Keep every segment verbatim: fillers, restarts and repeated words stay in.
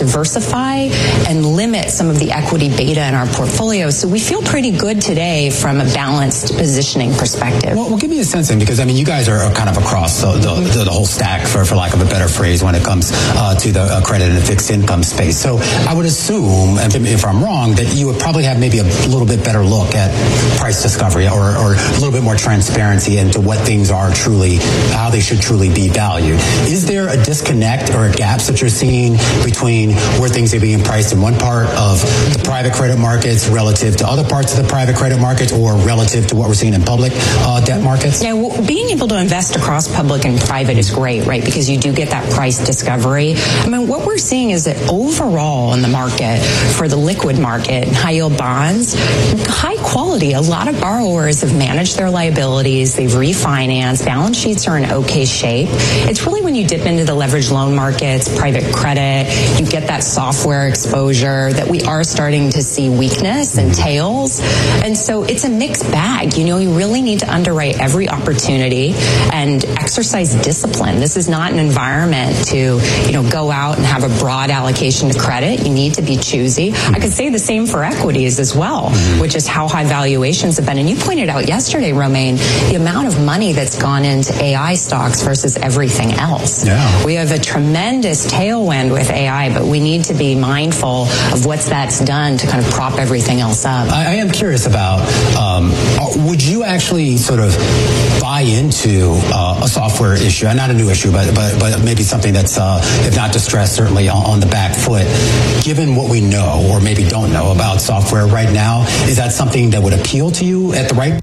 diversify and limit some of the equity beta in our portfolio. So we feel pretty good today from a balanced positioning perspective. Well, well give me a sense then, because I mean, you guys are kind of across the, the, the whole stack, for, for lack of a better phrase, when it comes uh, to the uh, credit and fixed income space. So I would assume, if I'm wrong, that you would probably have maybe a little bit better look at price discovery, or, or a little bit more transparency into what things are truly, how they should truly be valued. Is there a disconnect or a gaps that you're seeing between where things are being priced in one part of the private credit markets relative to other parts of the private credit markets, or relative to what we're seeing in public uh, debt markets? Yeah, well, being able to invest across public and private is great, right? Because you do get that price discovery. I mean, what we're seeing is that overall in the market, for the liquid market, high yield bonds, high quality. A lot of borrowers have managed their liabilities. They've refinanced. Balance sheets are in okay shape. It's really when you dip into the leveraged loan markets, private credit, you get that software exposure that we are starting to see weakness and tails. And so it's a mixed bag. You know, you really need to underwrite every opportunity and exercise discipline. This is not an environment to, you know, go out and have a broad allocation to credit. You need to be choosy. I could say the same for equities as well, which is how high valuations have been. And you pointed out yesterday, Romaine, the amount of money that's gone into A I stocks versus everything else. Yeah. We have a tremendous tailwind with A I, but we need to be mindful of what that's done to kind of prop everything else up. I, I am curious about, um, would you actually sort of buy into uh, a software issue, not a new issue, but but, but maybe something that's, uh, if not distressed, certainly on, on the back foot, given what we know or maybe don't know about software right now? Is that something that would appeal to you at the right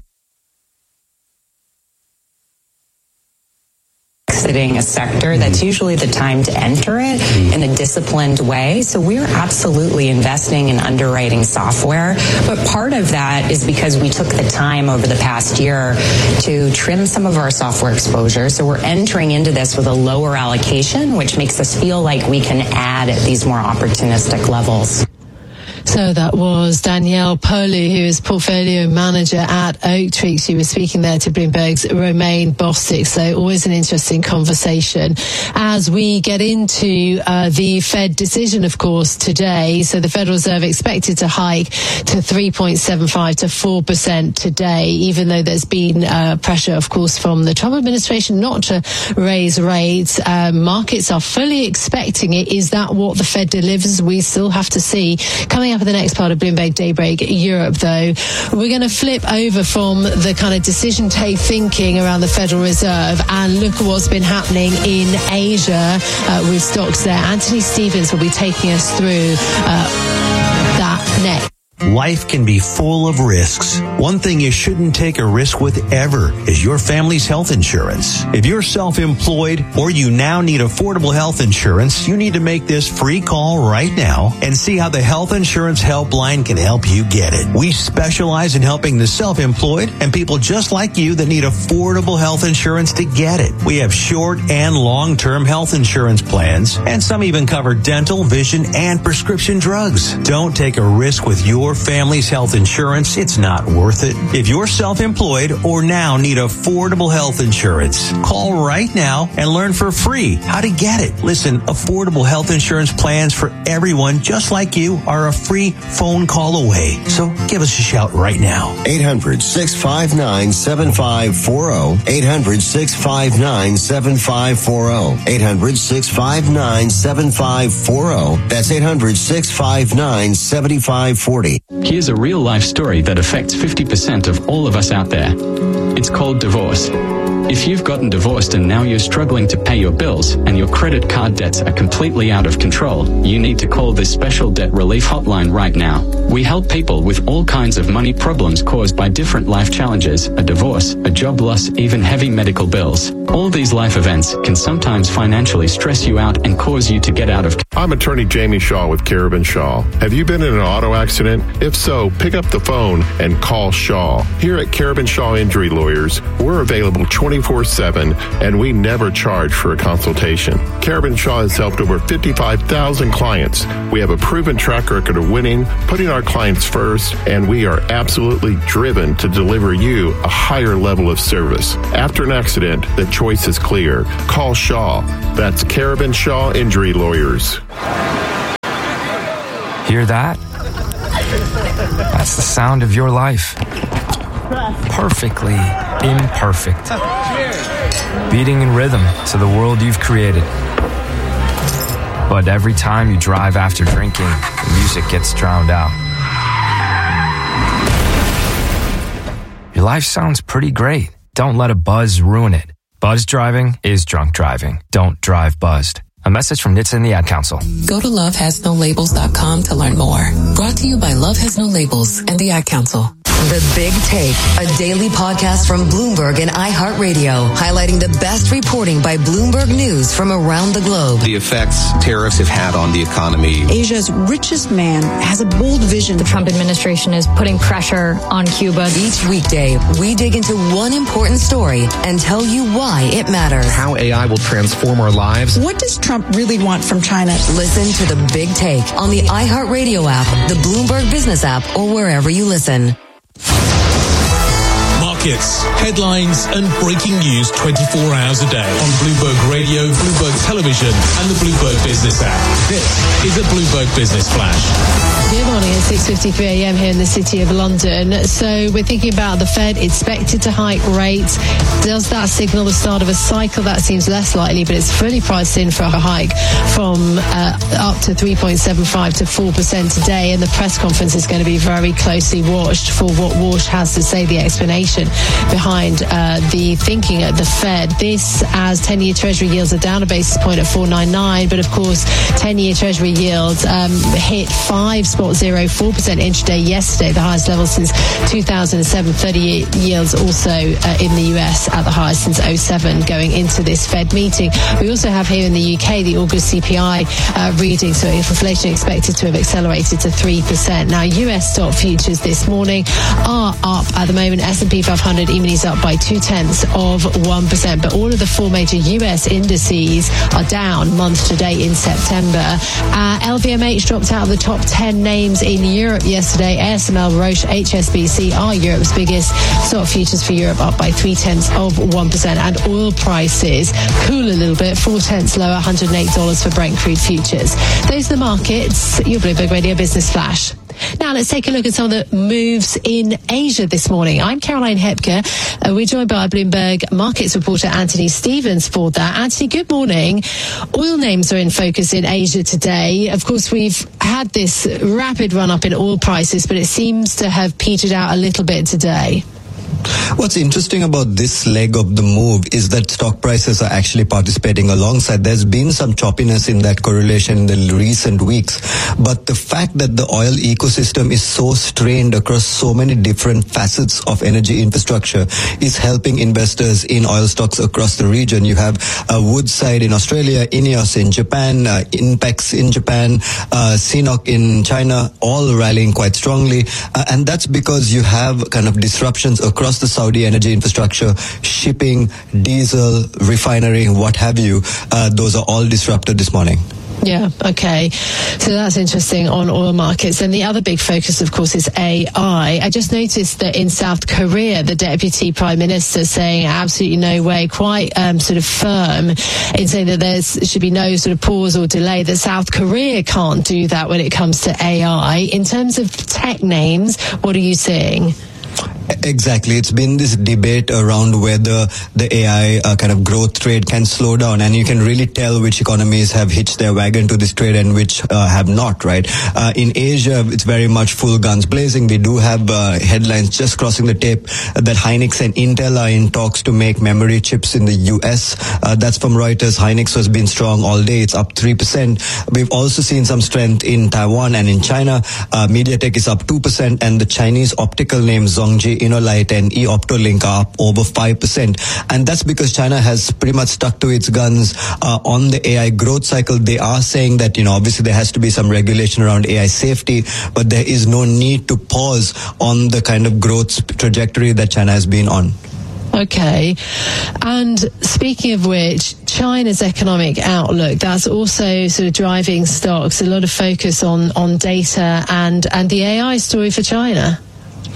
exiting a sector? That's usually the time to enter it in a disciplined way. So we're absolutely investing in underwriting software. But part of that is because we took the time over the past year to trim some of our software exposure. So we're entering into this with a lower allocation, which makes us feel like we can add at these more opportunistic levels. So that was Danielle Polu, who is portfolio manager at Oaktree. She was speaking there to Bloomberg's Romaine Bostick. So always an interesting conversation as we get into uh, the Fed decision, of course, today. So the Federal Reserve expected to hike to three point seven five to four percent today, even though there's been uh, pressure, of course, from the Trump administration not to raise rates. Uh, markets are fully expecting it. Is that what the Fed delivers? We still have to see. Coming up for the next part of Bloomberg Daybreak Europe, though, we're going to flip over from the kind of decision tape thinking around the Federal Reserve and look at what's been happening in Asia uh, with stocks there. Anthony Stevens will be taking us through uh, that next. Life can be full of risks. One thing you shouldn't take a risk with ever is your family's health insurance. If you're self-employed or you now need affordable health insurance, you need to make this free call right now and see how the Health Insurance Helpline can help you get it. We specialize in helping the self-employed and people just like you that need affordable health insurance to get it. We have short and long-term health insurance plans, and some even cover dental, vision, and prescription drugs. Don't take a risk with your family's health insurance. It's not worth it. If you're self-employed or now need affordable health insurance, call right now and learn for free how to get it. Listen, affordable health insurance plans for everyone just like you are a free phone call away. So give us a shout right now. eight hundred, six five nine, seven five four zero. eight hundred, six five nine, seven five four zero. eight hundred, six five nine, seven five four zero. That's eight hundred, six five nine, seven five four zero. Here's a real-life story that affects fifty percent of all of us out there. It's called divorce. If you've gotten divorced and now you're struggling to pay your bills and your credit card debts are completely out of control, you need to call this special debt relief hotline right now. We help people with all kinds of money problems caused by different life challenges, a divorce, a job loss, even heavy medical bills. All these life events can sometimes financially stress you out and cause you to get out of. I'm attorney Jamie Shaw with Carabin Shaw. Have you been in an auto accident? If so, pick up the phone and call Shaw. Here at Carabin Shaw Injury Lawyers, we're available twenty-four seven and we never charge for a consultation. Carabin Shaw has helped over fifty-five thousand clients. We have a proven track record of winning, putting our clients first, and we are absolutely driven to deliver you a higher level of service. After an accident, the choice is clear. Call Shaw. That's Carabin Shaw Injury Lawyers. Hear that? That's the sound of your life. Perfectly imperfect. Beating in rhythm to the world you've created. But every time you drive after drinking, the music gets drowned out. Your life sounds pretty great. Don't let a buzz ruin it. Buzz driving is drunk driving. Don't drive buzzed. A message from N H T S A and the Ad Council. Go to love has no labels dot com to learn more. Brought to you by Love Has No Labels and the Ad Council. The Big Take, a daily podcast from Bloomberg and iHeartRadio, highlighting the best reporting by Bloomberg News from around the globe. The effects tariffs have had on the economy. Asia's richest man has a bold vision. The Trump administration is putting pressure on Cuba. Each weekday, we dig into one important story and tell you why it matters. How A I will transform our lives. What does Trump really want from China? Listen to The Big Take on the iHeartRadio app, the Bloomberg Business app, or wherever you listen. Markets, headlines, and breaking news twenty-four hours a day on Bloomberg Radio, Bloomberg Television, and the Bloomberg Business app. This is a Bloomberg Business Flash. Good morning at six fifty-three a.m. here in the City of London. So we're thinking about the Fed expected to hike rates. Does that signal the start of a cycle? That seems less likely, but it's fully priced in for a hike from uh, up to three point seven five to four percent today. And the press conference is going to be very closely watched for what Walsh has to say, the explanation behind uh, the thinking at the Fed. This as ten-year Treasury yields are down a basis point at four ninety-nine, but of course ten-year Treasury yields um, hit five point zero four percent intraday yesterday, the highest level since two thousand seven. thirty-year yields also uh, in the U S at the highest since oh seven going into this Fed meeting. We also have here in the U K the August C P I uh, reading, so inflation expected to have accelerated to three percent. Now U S stock futures this morning are up at the moment. S and P five hundred E-minis up by two tenths of one percent, but all of the four major U S indices are down month to date in September. Uh, L V M H dropped out of the top ten names in Europe yesterday. A S M L, Roche, H S B C are Europe's biggest. Stock futures for Europe up by three tenths of one percent, and oil prices cool a little bit, four tenths lower, one hundred eight dollars for Brent crude futures. Those are the markets. Your Bloomberg Radio Business Flash. Now let's take a look at some of the moves in Asia this morning. I'm Caroline Hepker. Uh, we're joined by Bloomberg markets reporter Anthony Stevens for that. Anthony, good morning. Oil names are in focus in Asia today. Of course, we've had this rapid run up in oil prices, but it seems to have petered out a little bit today. What's interesting about this leg of the move is that stock prices are actually participating alongside. There's been some choppiness in that correlation in the recent weeks, but the fact that the oil ecosystem is so strained across so many different facets of energy infrastructure is helping investors in oil stocks across the region. You have uh, Woodside in Australia, INEOS in Japan, uh, Inpex in Japan, uh, CNOOC in China, all rallying quite strongly, uh, and that's because you have kind of disruptions across the Saudi energy infrastructure, shipping, diesel, refinery, what have you. Uh, those are all disrupted this morning. Yeah, okay. So that's interesting on oil markets. And the other big focus, of course, is A I. I just noticed that in South Korea, the deputy prime minister saying absolutely no way, quite um, sort of firm in saying that there should be no sort of pause or delay, that South Korea can't do that when it comes to A I. In terms of tech names, what are you seeing? Exactly. It's been this debate around whether the A I uh, kind of growth trade can slow down, and you can really tell which economies have hitched their wagon to this trade and which uh, have not, right? Uh, in Asia, it's very much full guns blazing. We do have uh, headlines just crossing the tape that Hynix and Intel are in talks to make memory chips in the U S. Uh, that's from Reuters. Hynix has been strong all day. It's up three percent. We've also seen some strength in Taiwan and in China. Uh, MediaTek is up two percent, and the Chinese optical names Zhongji, Inolite and eOptolink are up over five percent. And that's because China has pretty much stuck to its guns uh, on the A I growth cycle. They are saying that, you know, obviously there has to be some regulation around A I safety, but there is no need to pause on the kind of growth trajectory that China has been on. Okay. And speaking of which, China's economic outlook, that's also sort of driving stocks, a lot of focus on, on data and, and the A I story for China.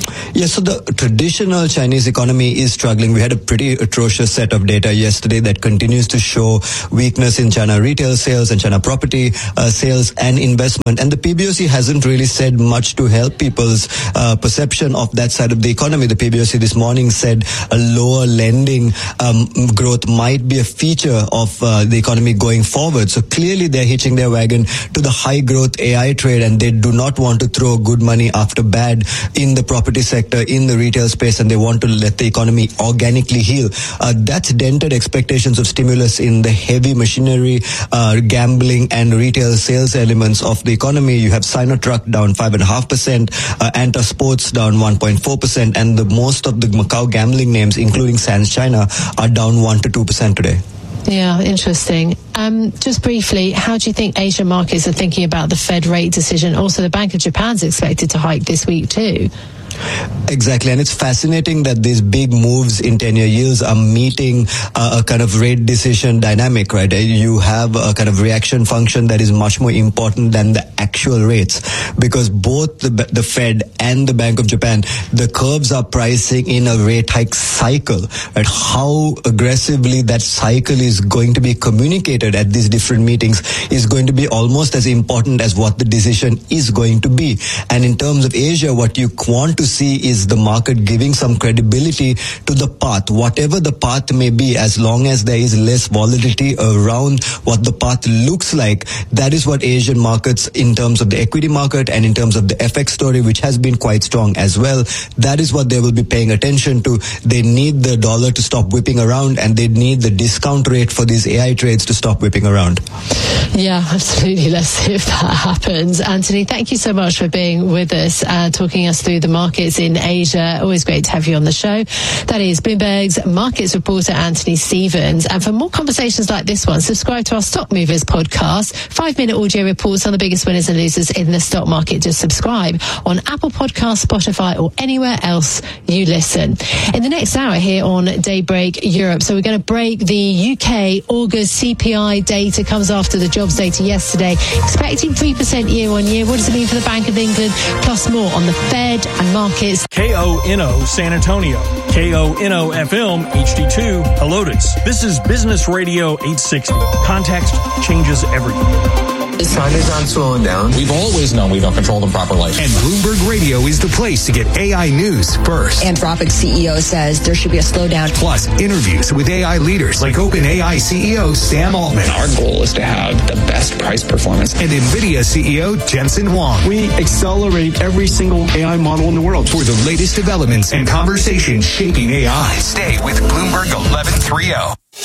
Yeah, so the traditional Chinese economy is struggling. We had a pretty atrocious set of data yesterday that continues to show weakness in China retail sales and China property uh, sales and investment. And the P B O C hasn't really said much to help people's uh, perception of that side of the economy. The P B O C this morning said a lower lending um, growth might be a feature of uh, the economy going forward. So clearly they're hitching their wagon to the high growth A I trade, and they do not want to throw good money after bad in the property sector, in the retail space, and they want to let the economy organically heal. Uh, that's dented expectations of stimulus in the heavy machinery, uh, gambling and retail sales elements of the economy. You have Sinotruk down five point five percent, uh, Anta Sports down one point four percent, and the most of the Macau gambling names, including Sands China, are down one to two percent today. Yeah, interesting. Um, just briefly, how do you think Asian markets are thinking about the Fed rate decision? Also, the Bank of Japan's expected to hike this week too. Exactly, and it's fascinating that these big moves in ten-year yields are meeting uh, a kind of rate decision dynamic, right? You have a kind of reaction function that is much more important than the actual rates, because both the, the Fed and the Bank of Japan, the curves are pricing in a rate hike cycle, right? How aggressively that cycle is going to be communicated at these different meetings is going to be almost as important as what the decision is going to be. And in terms of Asia, what you want to see is the market giving some credibility to the path, whatever the path may be, as long as there is less volatility around what the path looks like. That is what Asian markets, in terms of the equity market and in terms of the F X story, which has been quite strong as well, that is what they will be paying attention to. They need the dollar to stop whipping around, and they need the discount rate for these A I trades to stop whipping around. Yeah, absolutely. Let's see if that happens. Anthony, thank you so much for being with us, uh, talking us through the markets in Asia. Always great to have you on the show. That is Bloomberg's markets reporter, Anthony Stevens. And for more conversations like this one, subscribe to our Stock Movers podcast, five-minute audio reports on the biggest winners and losers in the stock market. Just subscribe on Apple Podcasts, Spotify, or anywhere else you listen. In the next hour here on Daybreak Europe, so we're going to break the U K August C P I data. Comes after the jobs data yesterday, expecting three percent year on year. What does it mean for the Bank of England? Plus more on the Fed and markets. K O N O San Antonio, K O N O F M H D two Helotes. This is Business Radio eight sixty. Context changes everything. China is not slowing down. We've always known we don't control them properly. And Bloomberg Radio is the place to get A I news first. Anthropic C E O says there should be a slowdown. Plus, interviews with A I leaders like OpenAI C E O Sam Altman. Our goal is to have the best price performance. And NVIDIA C E O Jensen Huang. We accelerate every single A I model in the world. For the latest developments and conversations shaping A I. Stay with Bloomberg eleven thirty.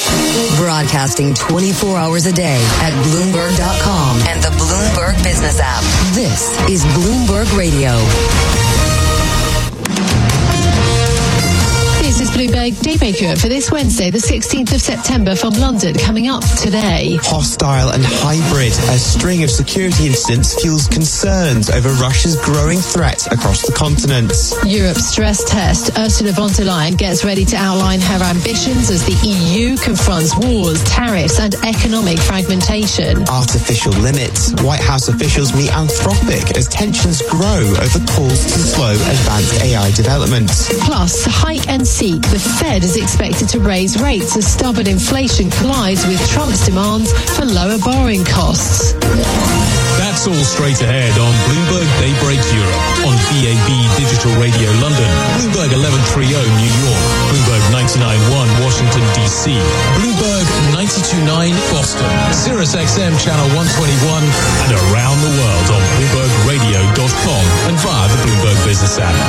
Broadcasting twenty-four hours a day at Bloomberg dot com and the Bloomberg Business app. This is Bloomberg Radio. This is Bloomberg Daybreak Europe for this Wednesday, the sixteenth of September from London. Coming up today. Hostile and hybrid. A string of security incidents fuels concerns over Russia's growing threat across the continent. Europe's stress test. Ursula von der Leyen gets ready to outline her ambitions as the E U confronts wars, tariffs and economic fragmentation. Artificial limits. White House officials meet Anthropic as tensions grow over calls to slow advanced A I development. Plus, hike and seek. The Fed is expected to raise rates as stubborn inflation collides with Trump's demands for lower borrowing costs. That's all straight ahead on Bloomberg Daybreak Europe on B A B Digital Radio London, Bloomberg eleven thirty New York, Bloomberg ninety-nine point one Washington D C, Bloomberg ninety-two point nine Boston, Sirius X M Channel one twenty-one, and around the world on Bloomberg Radio dot com and via the Bloomberg Business app.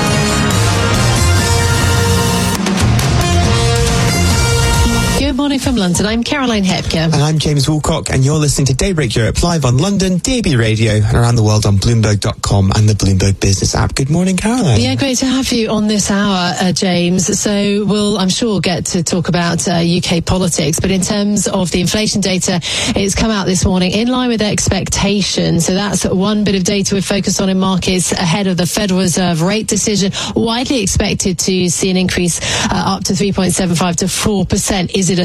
Good morning from London. I'm Caroline Hepker. And I'm James Woolcock, and you're listening to Daybreak Europe live on London, D A B Radio, and around the world on Bloomberg dot com and the Bloomberg Business app. Good morning, Caroline. Yeah, great to have you on this hour, uh, James. So we'll, I'm sure, get to talk about uh, U K politics. But in terms of the inflation data, it's come out this morning in line with expectations. So that's one bit of data we're focused on in markets ahead of the Federal Reserve rate decision. Widely expected to see an increase uh, up to three point seven five to four percent. Is it a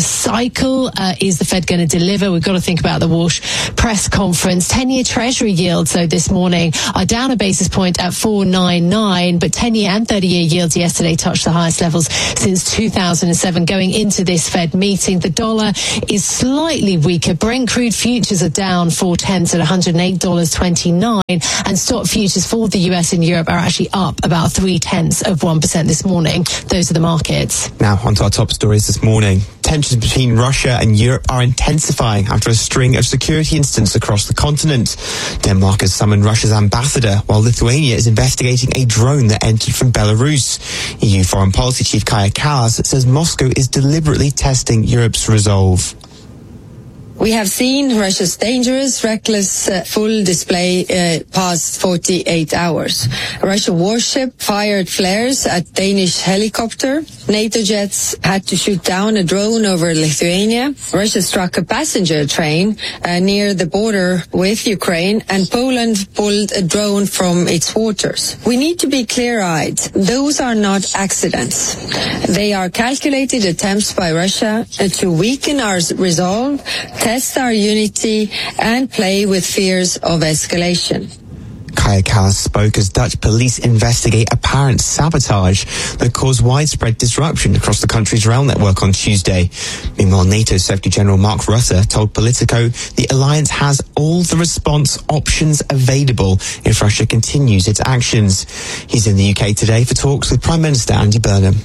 cycle. Uh, is the Fed going to deliver? We've got to think about the Walsh press conference. ten-year Treasury yields, though, this morning are down a basis point at four ninety-nine, but ten-year and thirty-year yields yesterday touched the highest levels since two thousand seven. Going into this Fed meeting, the dollar is slightly weaker. Brent crude futures are down four tenths at one hundred eight dollars and twenty-nine, and stock futures for the U S and Europe are actually up about three tenths of one percent this morning. Those are the markets. Now, on to our top stories this morning. Tensions between Russia and Europe are intensifying after a string of security incidents across the continent. Denmark has summoned Russia's ambassador, while Lithuania is investigating a drone that entered from Belarus. E U Foreign Policy Chief Kaja Kallas says Moscow is deliberately testing Europe's resolve. We have seen Russia's dangerous, reckless, uh, full display uh, past forty-eight hours. A Russian warship fired flares at Danish helicopter. NATO jets had to shoot down a drone over Lithuania. Russia struck a passenger train uh, near the border with Ukraine, and Poland pulled a drone from its waters. We need to be clear-eyed. Those are not accidents. They are calculated attempts by Russia uh, to weaken our resolve, test our unity, and play with fears of escalation. Kaja Kallas spoke as Dutch police investigate apparent sabotage that caused widespread disruption across the country's rail network on Tuesday. Meanwhile, NATO Secretary General Mark Rutte told Politico the alliance has all the response options available if Russia continues its actions. He's in the U K today for talks with Prime Minister Andy Burnham.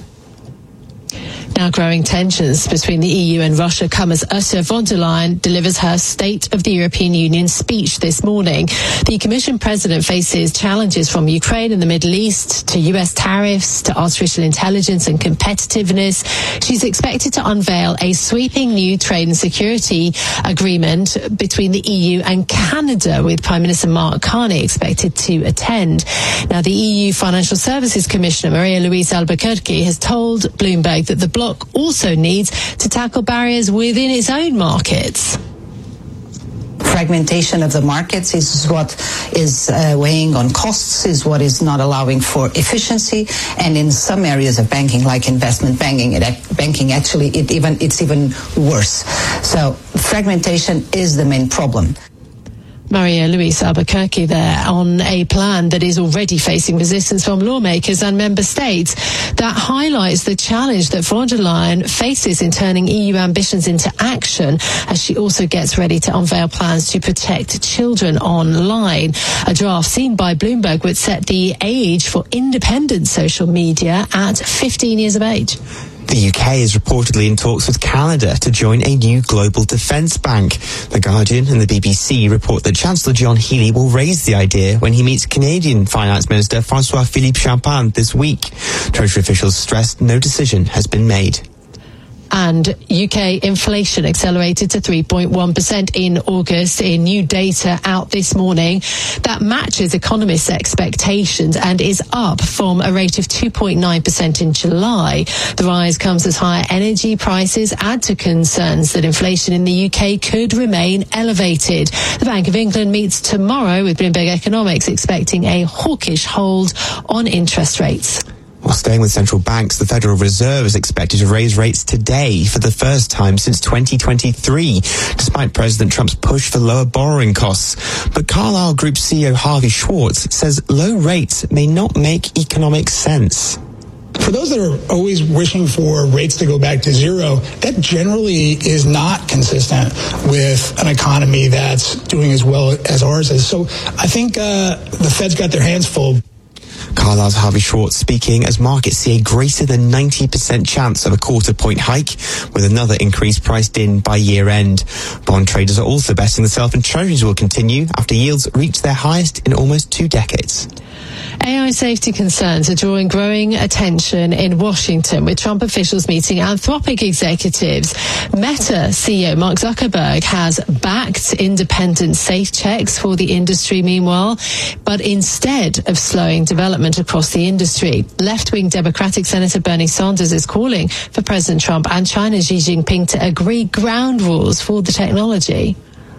Now, growing tensions between the E U and Russia come as Ursula von der Leyen delivers her State of the European Union speech this morning. The Commission President faces challenges from Ukraine and the Middle East to U S tariffs to artificial intelligence and competitiveness. She's expected to unveil a sweeping new trade and security agreement between the E U and Canada, with Prime Minister Mark Carney expected to attend. Now, the E U Financial Services Commissioner Maria-Louise Albuquerque has told Bloomberg that the bloc also needs to tackle barriers within its own markets. Fragmentation of the markets is what is uh, weighing on costs, is what is not allowing for efficiency, and in some areas of banking, like investment banking, it, banking actually it even it's even worse. So fragmentation is the main problem. Maria-Louise Albuquerque there on a plan that is already facing resistance from lawmakers and member states. That highlights the challenge that von der Leyen faces in turning E U ambitions into action, as she also gets ready to unveil plans to protect children online. A draft seen by Bloomberg would set the age for independent social media at fifteen years of age. The U K is reportedly in talks with Canada to join a new global defence bank. The Guardian and the B B C report that Chancellor John Healey will raise the idea when he meets Canadian Finance Minister François-Philippe Champagne this week. Treasury officials stressed no decision has been made. And U K inflation accelerated to three point one percent in August in new data out this morning that matches economists' expectations and is up from a rate of two point nine percent in July. The rise comes as higher energy prices add to concerns that inflation in the U K could remain elevated. The Bank of England meets tomorrow, with Bloomberg Economics expecting a hawkish hold on interest rates. While staying with central banks, the Federal Reserve is expected to raise rates today for the first time since twenty twenty-three, despite President Trump's push for lower borrowing costs. But Carlyle Group C E O Harvey Schwartz says low rates may not make economic sense. For those that are always wishing for rates to go back to zero, that generally is not consistent with an economy that's doing as well as ours is. So I think uh, the Fed's got their hands full. Carlyle's Harvey Schwartz speaking as markets see a greater than ninety percent chance of a quarter point hike, with another increase priced in by year end. Bond traders are also betting the sell-off in treasuries will continue after yields reach their highest in almost two decades. A I safety concerns are drawing growing attention in Washington, with Trump officials meeting Anthropic executives. Meta C E O Mark Zuckerberg has backed independent safe checks for the industry, meanwhile, but instead of slowing development across the industry. Left-wing Democratic Senator Bernie Sanders is calling for President Trump and China's Xi Jinping to agree ground rules for the technology.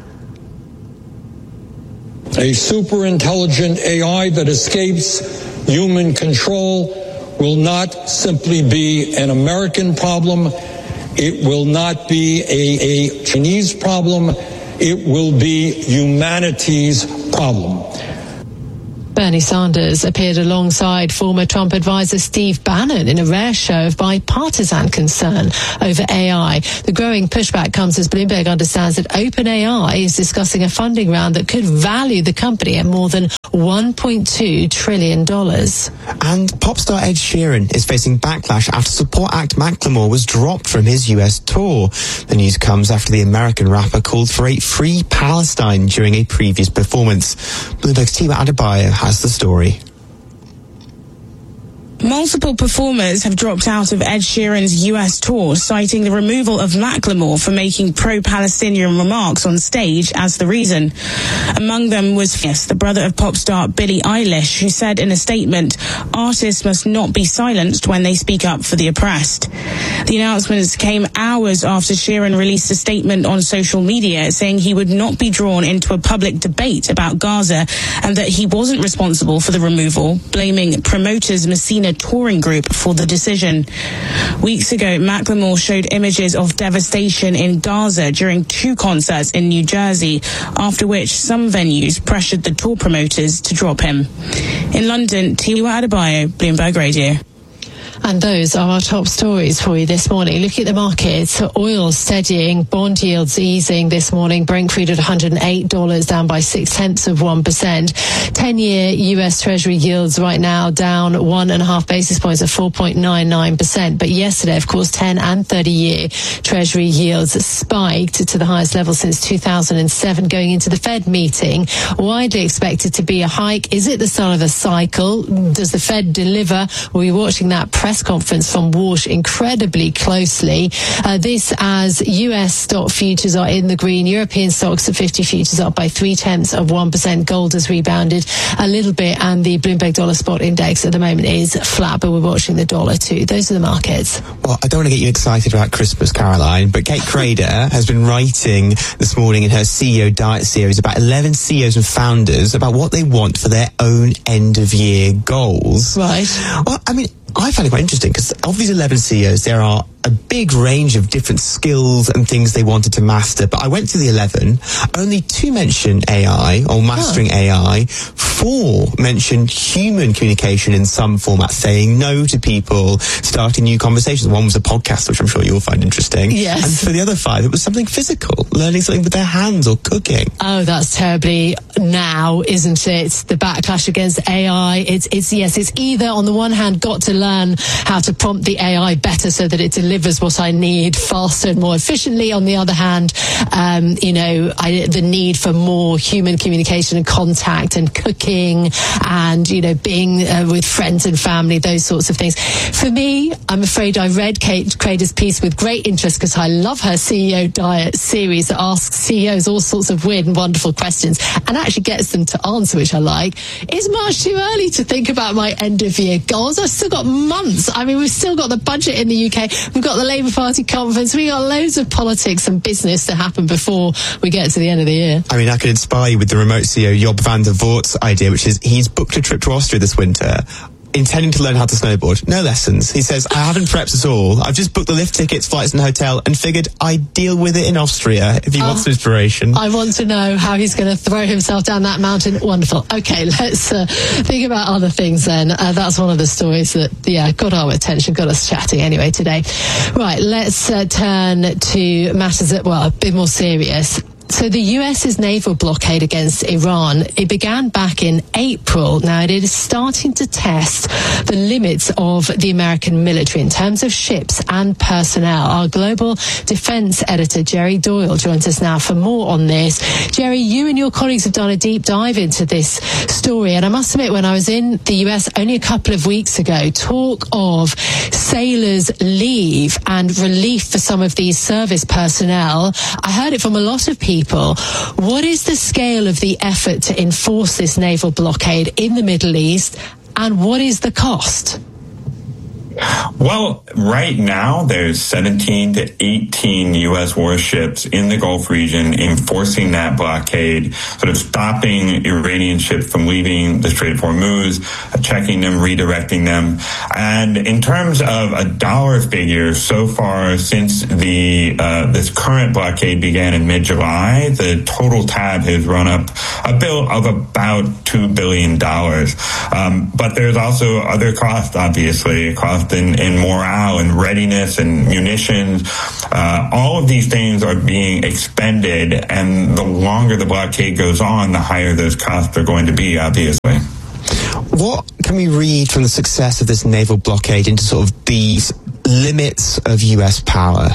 A super-intelligent A I that escapes human control will not simply be an American problem. It will not be a, a Chinese problem. It will be humanity's problem. Bernie Sanders appeared alongside former Trump advisor Steve Bannon in a rare show of bipartisan concern over A I. The growing pushback comes as Bloomberg understands that OpenAI is discussing a funding round that could value the company at more than one point two trillion dollars. And pop star Ed Sheeran is facing backlash after support act Macklemore was dropped from his U S tour. The news comes after the American rapper called for a free Palestine during a previous performance. Bloomberg's Tima Adebayo has the story. Multiple performers have dropped out of Ed Sheeran's U S tour, citing the removal of Macklemore for making pro-Palestinian remarks on stage as the reason. Among them was Fierce, the brother of pop star Billie Eilish, who said in a statement, "Artists must not be silenced when they speak up for the oppressed." The announcements came hours after Sheeran released a statement on social media saying he would not be drawn into a public debate about Gaza and that he wasn't responsible for the removal, blaming promoters Messina touring group for the decision. Weeks ago, Macklemore showed images of devastation in Gaza during two concerts in New Jersey, after which some venues pressured the tour promoters to drop him. In London, Tima Adebayo, Bloomberg Radio. And those are our top stories for you this morning. Looking at the markets, oil steadying, bond yields easing this morning. Brent crude at one hundred eight dollars, down by six tenths of one percent. ten-year U S Treasury yields right now down one and a half basis points at four point nine nine percent. But yesterday, of course, ten and thirty-year Treasury yields spiked to the highest level since two thousand seven, going into the Fed meeting. Widely expected to be a hike. Is it the start of a cycle? Does the Fed deliver? We'll be watching that press conference from Walsh incredibly closely. Uh, this as U S stock futures are in the green. European stocks at fifty futures up by three tenths of one percent. Gold has rebounded a little bit, and the Bloomberg Dollar Spot Index at the moment is flat, but we're watching the dollar too. Those are the markets. Well, I don't want to get you excited about Christmas, Caroline, but Kate Crader has been writing this morning in her C E O Diet series about eleven C E Os and founders about what they want for their own end-of-year goals. Right. Well, I mean, I find it quite interesting because of these eleven C E Os, there are a big range of different skills and things they wanted to master. But I went through the eleven. Only two mention A I or mastering oh. A I. Four mention human communication in some format, saying no to people, starting new conversations. One was a podcast, which I'm sure you'll find interesting. Yes. And for the other five, it was something physical, learning something with their hands or cooking. Oh, that's terribly now, isn't it? The backlash against A I. It's, it's, yes, it's either on the one hand got to learn how to prompt the A I better so that it delivers what I need faster and more efficiently. On the other hand, um, you know, I, the need for more human communication and contact and cooking and, you know, being uh, with friends and family, those sorts of things. For me, I'm afraid I read Kate Crader's piece with great interest because I love her C E O Diet series that asks C E Os all sorts of weird and wonderful questions and actually gets them to answer, which I like. It's much too early to think about my end of year goals. I've still got months. I mean, we've still got the budget in the U K. We've got the Labour Party conference. We've got loads of politics and business to happen before we get to the end of the year. I mean, I could inspire you with the remote C E O Job van der Voort's idea, which is he's booked a trip to Austria this winter, intending to learn how to snowboard. No lessons. He says, I haven't prepped at all. I've just booked the lift tickets, flights and hotel and figured I'd deal with it in Austria if he uh, wants some inspiration. I want to know how he's going to throw himself down that mountain. Wonderful. Okay, let's uh, think about other things then. Uh, that's one of the stories that, yeah, got our attention, got us chatting anyway today. Right, let's uh, turn to matters that, well, a bit more serious. So the US's naval blockade against Iran, it began back in April. Now it is starting to test the limits of the American military in terms of ships and personnel. Our global defense editor, Jerry Doyle, joins us now for more on this. Jerry, you and your colleagues have done a deep dive into this story. And I must admit, when I was in the U S only a couple of weeks ago, talk of sailors' leave and relief for some of these service personnel, I heard it from a lot of people. What is the scale of the effort to enforce this naval blockade in the Middle East, and what is the cost? Well, right now there's seventeen to eighteen U S warships in the Gulf region enforcing that blockade, sort of stopping Iranian ships from leaving the Strait of Hormuz, checking them, redirecting them. And in terms of a dollar figure, so far since the uh, this current blockade began in mid-July, the total tab has run up a bill of about two billion dollars. Um, but there's also other costs, obviously, cost in, in morale and readiness and munitions. Uh, all of these things are being expended, and the longer the blockade goes on, the higher those costs are going to be, obviously. What can we read from the success of this naval blockade into sort of these limits of U S power?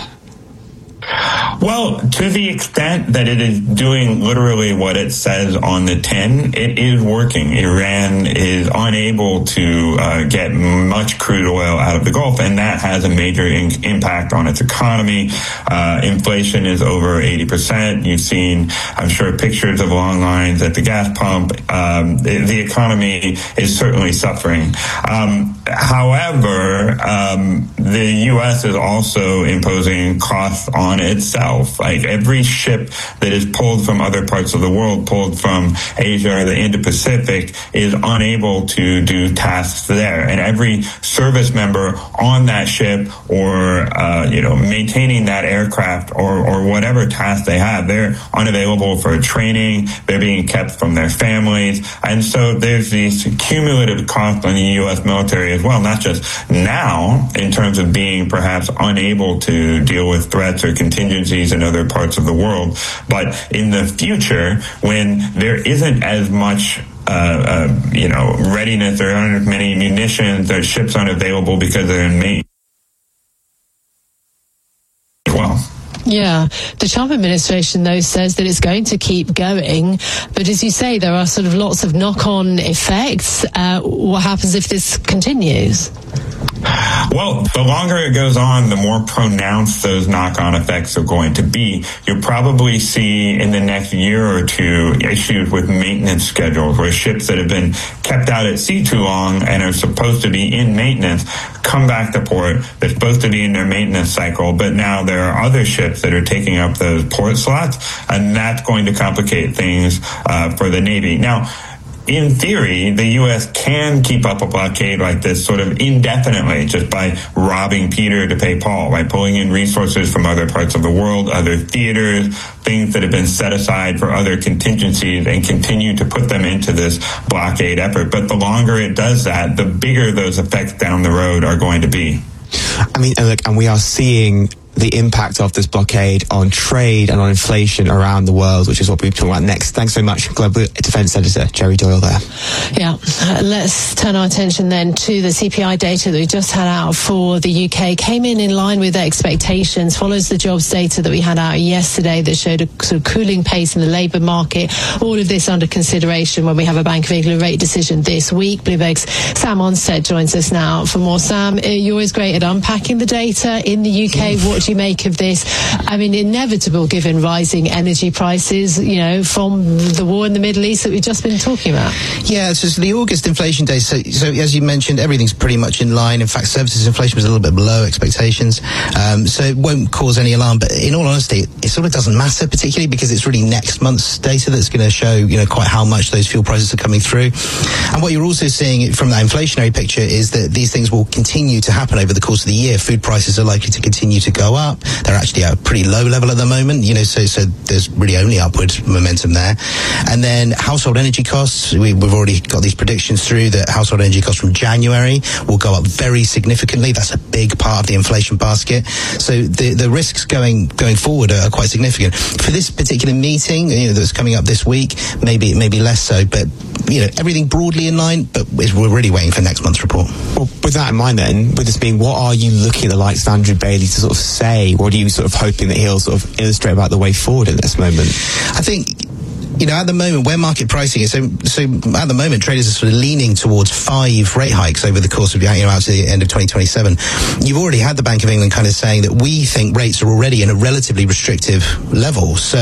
Well, to the extent that it is doing literally what it says on the tin, it is working. Iran is unable to uh, get much crude oil out of the Gulf, and that has a major in- impact on its economy. Uh, inflation is over eighty percent. You've seen, I'm sure, pictures of long lines at the gas pump. Um, the, the economy is certainly suffering. Um, however, um, the U S is also imposing costs on itself. Like every ship that is pulled from other parts of the world, pulled from Asia or the Indo-Pacific, is unable to do tasks there. And every service member on that ship, or uh, you know, maintaining that aircraft, or or whatever task they have, they're unavailable for training. They're being kept from their families, and so there's these cumulative costs on the U S military as well. Not just now in terms of being perhaps unable to deal with threats or contingencies in other parts of the world, but in the future when there isn't as much uh, uh, you know, readiness, there aren't as many munitions, their ships aren't available because they're in maintenance as well. Yeah, the Trump administration, though, says that it's going to keep going. But as you say, there are sort of lots of knock-on effects. Uh, what happens if this continues? Well, the longer it goes on, the more pronounced those knock-on effects are going to be. You'll probably see in the next year or two issues with maintenance schedules, where ships that have been kept out at sea too long and are supposed to be in maintenance come back to port. They're supposed to be in their maintenance cycle, but now there are other ships that are taking up those port slots, and that's going to complicate things uh, for the Navy. Now, in theory, the U S can keep up a blockade like this sort of indefinitely, just by robbing Peter to pay Paul, by pulling in resources from other parts of the world, other theaters, things that have been set aside for other contingencies, and continue to put them into this blockade effort. But the longer it does that, the bigger those effects down the road are going to be. I mean, and look, and we are seeing the impact of this blockade on trade and on inflation around the world, which is what we'll be talking about next. Thanks so much, Global Defence Editor Jerry Doyle there. Yeah, uh, let's turn our attention then to the C P I data that we just had out for the U K. Came in in line with expectations, follows the jobs data that we had out yesterday that showed a sort of cooling pace in the labour market. All of this under consideration when we have a Bank of England rate decision this week. Bloomberg's Sam Onstead joins us now for more. Sam, you're always great at unpacking the data in the U K. What do you make of this? I mean, inevitable given rising energy prices, you know, from the war in the Middle East that we've just been talking about. Yeah, it's just the August inflation data. So, so as you mentioned, everything's pretty much in line. In fact, services inflation was a little bit below expectations. Um, so it won't cause any alarm. But in all honesty, it sort of doesn't matter, particularly because it's really next month's data that's going to show, you know, quite how much those fuel prices are coming through. And what you're also seeing from that inflationary picture is that these things will continue to happen over the course of the year. Food prices are likely to continue to go up. They're actually at a pretty low level at the moment, you know, so so there's really only upward momentum there. And then household energy costs, we, we've already got these predictions through that household energy costs from January will go up very significantly. That's a big part of the inflation basket. So the the risks going going forward are quite significant. For this particular meeting, you know, that's coming up this week, maybe maybe less so, but you know, everything broadly in line, but we're really waiting for next month's report. Well, with that in mind then, with this being, what are you looking at the likes of Andrew Bailey to sort of say? What are you sort of hoping that he'll sort of illustrate about the way forward in this moment? I think you know, at the moment, where market pricing is, so, so at the moment, traders are sort of leaning towards five rate hikes over the course of, you know, out to the end of twenty twenty-seven. You've already had the Bank of England kind of saying that we think rates are already in a relatively restrictive level. So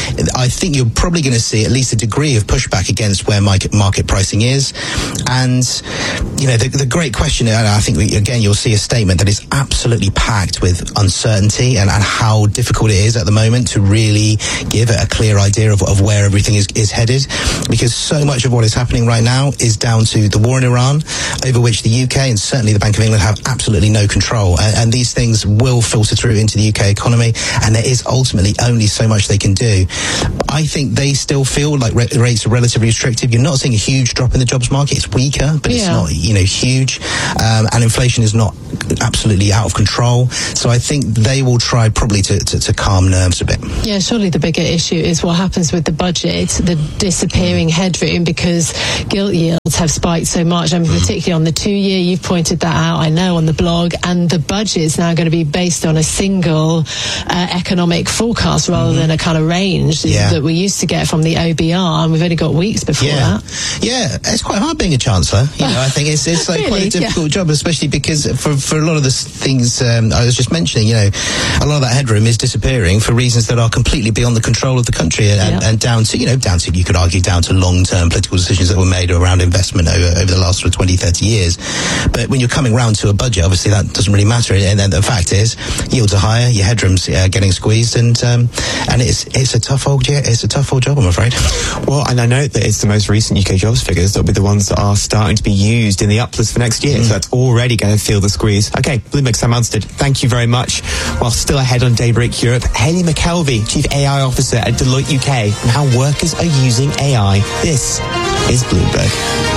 I think you're probably going to see at least a degree of pushback against where market, market pricing is. And, you know, the, the great question, and I think, we, again, you'll see a statement that is absolutely packed with uncertainty and, and how difficult it is at the moment to really give a clear idea of, of where everything is, is headed, because so much of what is happening right now is down to the war in Iran, over which the U K and certainly the Bank of England have absolutely no control. And, and these things will filter through into the U K economy, and there is ultimately only so much they can do. I think they still feel like re- rates are relatively restrictive. You're not seeing a huge drop in the jobs market. It's weaker, but yeah. it's not, you know, huge. Um, and inflation is not absolutely out of control. So I think they will try probably to, to, to calm nerves a bit. Yeah, surely the bigger issue is what happens with the budget, the disappearing headroom, because gilt yields have spiked so much. I mean, particularly on the two-year, you've pointed that out, I know, on the blog, and the budget is now going to be based on a single uh, economic forecast rather mm-hmm. than a kind of range yeah. that we used to get from the O B R, and we've only got weeks before yeah. that. Yeah, it's quite hard being a chancellor. You know, I think it's it's like really? quite a difficult yeah. job, especially because for for a lot of the things um, I was just mentioning, you know, a lot of that headroom is disappearing for reasons that are completely beyond the control of the country, and, yeah. and down to, you know, down to, you could argue, down to long-term political decisions that were made around investment over, over the last sort of twenty, thirty years. But when you're coming round to a budget, obviously that doesn't really matter. And then the fact is, yields are higher, your headroom's uh, getting squeezed, and um, and it's it's a tough old yeah, it's a tough old job, I'm afraid. Well, and I know that it's the most recent U K jobs figures that'll be the ones that are starting to be used in the uplift for next year. Mm. So that's already going to feel the squeeze. Okay, Bloomberg Sam Anstead, thank you very much. While still ahead on Daybreak Europe, Hayley McKelvey, Chief A I Officer at Deloitte U K, and how workers are using A I. This is Bloomberg.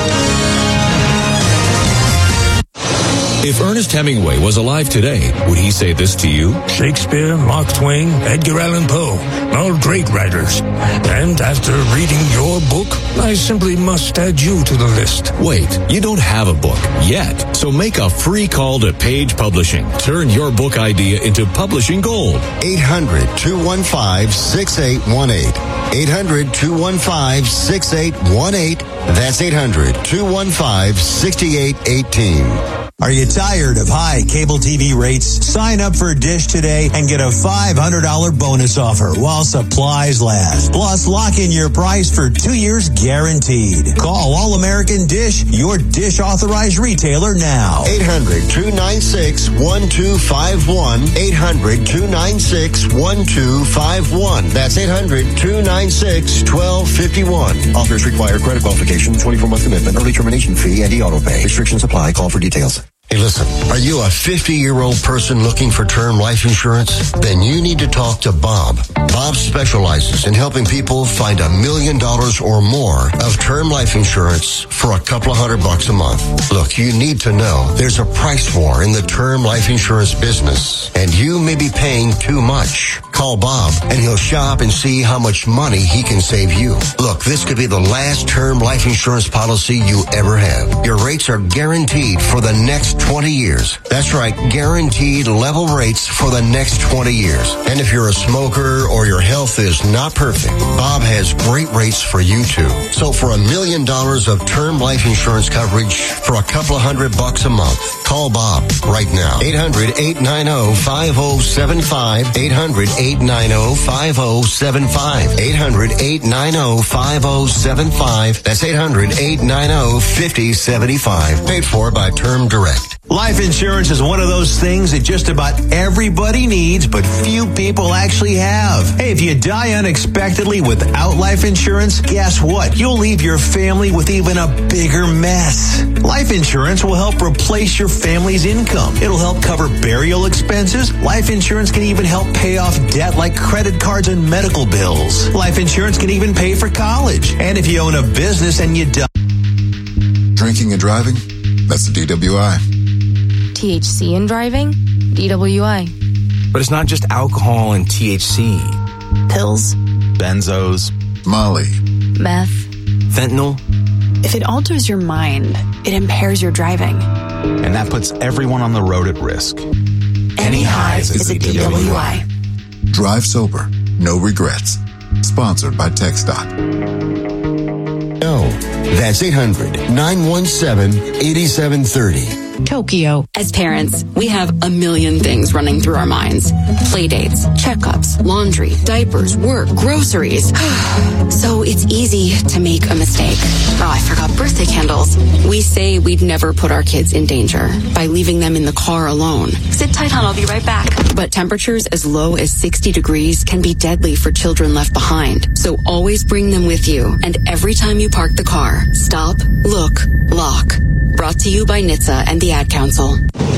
If Ernest Hemingway was alive today, would he say this to you? Shakespeare, Mark Twain, Edgar Allan Poe, all great writers. And after reading your book, I simply must add you to the list. Wait, you don't have a book yet, so make a free call to Page Publishing. Turn your book idea into publishing gold. eight hundred, two one five, six eight one eight. eight hundred, two one five, six eight one eight. That's eight hundred, two one five, six eight one eight. Are you tired of high cable T V rates? Sign up for Dish today and get a five hundred dollars bonus offer while supplies last. Plus, lock in your price for two years guaranteed. Call All American Dish, your Dish authorized retailer now. eight hundred, two nine six, one two five one. eight hundred, two nine six, one two five one. That's eight hundred, two nine six, one two five one. Offers require credit qualification, twenty-four month commitment, early termination fee, and e-auto pay. Restrictions apply. Call for details. Hey, listen, are you a fifty-year-old person looking for term life insurance? Then you need to talk to Bob. Bob specializes in helping people find a million dollars or more of term life insurance for a couple of hundred bucks a month. Look, you need to know there's a price war in the term life insurance business, and you may be paying too much. Call Bob, and he'll shop and see how much money he can save you. Look, this could be the last term life insurance policy you ever have. Your rates are guaranteed for the next twenty years. That's right, guaranteed level rates for the next twenty years. And if you're a smoker or your health is not perfect, Bob has great rates for you too. So for a million dollars of term life insurance coverage for a couple of hundred bucks a month, call Bob right now. eight hundred, eight nine zero, five zero seven five. eight hundred, eight nine zero, five zero seven five. eight hundred, eight nine zero, five zero seven five. That's eight hundred, eight nine zero, five zero seven five. Paid for by Term Direct. Life insurance is one of those things that just about everybody needs, but few people actually have. Hey, if you die unexpectedly without life insurance, guess what? You'll leave your family with even a bigger mess. Life insurance will help replace your family's income. It'll help cover burial expenses. Life insurance can even help pay off debt like credit cards and medical bills. Life insurance can even pay for college. And if you own a business and you die... Drinking and driving? That's the D W I. T H C in driving? D W I. But it's not just alcohol and T H C. Pills. Benzos. Molly. Meth. Fentanyl. If it alters your mind, it impairs your driving. And that puts everyone on the road at risk. Any highs is a D W I. Drive sober. No regrets. Sponsored by TechStop. No, that's eight hundred, nine one seven, eight seven three zero. Tokyo. As parents, we have a million things running through our minds. Playdates, checkups, laundry, diapers, work, groceries. So it's easy to make a mistake. Oh, I forgot birthday candles. We say we'd never put our kids in danger by leaving them in the car alone. Sit tight, hon, I'll be right back. But temperatures as low as sixty degrees can be deadly for children left behind. So always bring them with you. And every time you park the car, stop, look, lock. Brought to you by N H T S A and the Ad Council.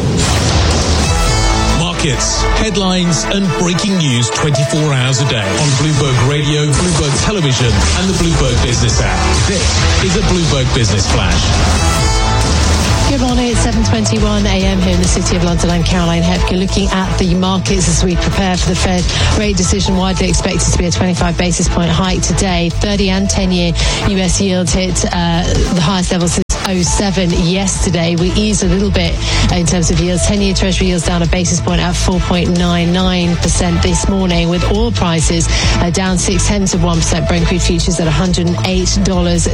Markets, headlines and breaking news twenty-four hours a day on Bloomberg Radio, Bloomberg Television and the Bloomberg Business app. This is a Bloomberg Business Flash. Good morning, it's seven twenty-one a m here in the City of London. I'm Caroline Hepker, looking at the markets as we prepare for the Fed rate decision. Widely expected to be a twenty-five basis point hike today. thirty and ten-year U S yields hit uh, the highest level since oh seven yesterday. We eased a little bit in terms of yields. ten-year Treasury yields down a basis point at four point nine nine percent this morning, with oil prices uh, down six tenths of one percent. Brent crude futures at one hundred eight dollars.